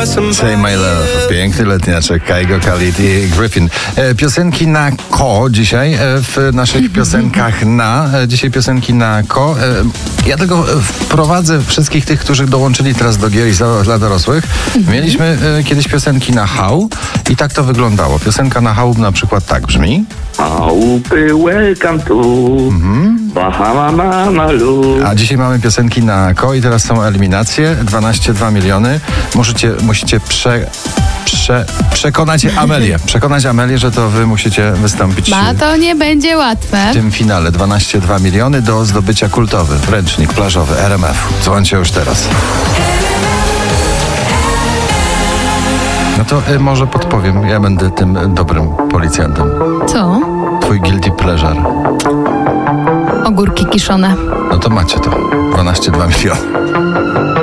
Say My Love. Piękny letniaczek, Kaigo, Khalid i Griffin. Piosenki na ko dzisiaj w naszych piosenkach na. Dzisiaj piosenki na ko. Ja tylko wprowadzę wszystkich tych, którzy dołączyli teraz do gier dla dorosłych. Mieliśmy kiedyś piosenki na hał i tak to wyglądało. Piosenka na hał na przykład tak brzmi. Welcome to Bahama Mamalu. A dzisiaj mamy piosenki na ko i teraz są eliminacje. 12,2 miliony. Musicie przekonać Amelię, że to wy musicie wystąpić to nie będzie łatwe. w tym finale. 12,2 miliony do zdobycia kultowy ręcznik plażowy RMF. Dzwońcie już teraz. No to może podpowiem, ja będę tym dobrym policjantem. Co? Twój guilty pleasure. Ogórki kiszone. No to macie to. 12,2 miliony.